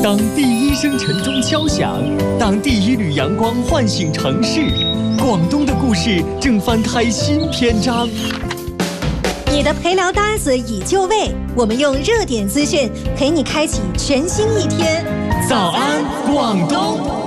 当第一声晨钟敲响，当第一缕阳光唤醒城市，广东的故事正翻开新篇章。 你的陪聊搭子已就位，我们用热点资讯陪你开启全新一天。 早安，广东！